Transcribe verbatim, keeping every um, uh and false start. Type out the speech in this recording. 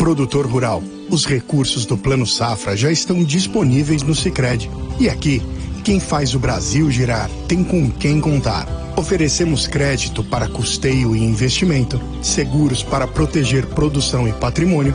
Produtor rural, os recursos do Plano Safra já estão disponíveis no Sicredi. E aqui, quem faz o Brasil girar tem com quem contar. Oferecemos crédito para custeio e investimento, seguros para proteger produção e patrimônio,